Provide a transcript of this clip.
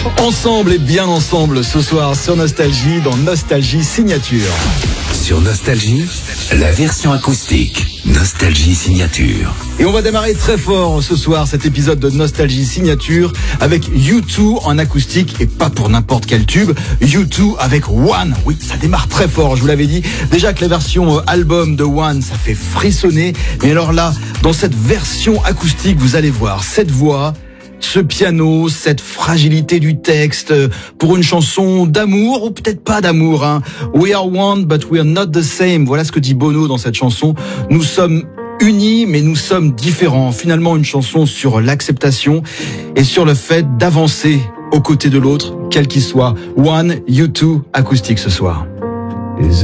Ensemble et bien ensemble ce soir sur Nostalgie, dans Nostalgie Signature. Sur Nostalgie, la version acoustique. Nostalgie Signature. Et on va démarrer très fort ce soir cet épisode de Nostalgie Signature avec U2 en acoustique et pas pour n'importe quel tube. U2 avec One. Oui, ça démarre très fort, je vous l'avais dit. Déjà que la version album de One, ça fait frissonner. Mais alors là, dans cette version acoustique, vous allez voir cette voix, ce piano, cette fragilité du texte pour une chanson d'amour ou peut-être pas d'amour. Hein. We are one, but we are not the same. Voilà ce que dit Bono dans cette chanson. Nous sommes unis, mais nous sommes différents. Finalement, une chanson sur l'acceptation et sur le fait d'avancer aux côtés de l'autre, quel qu'il soit. One, U2, acoustique ce soir.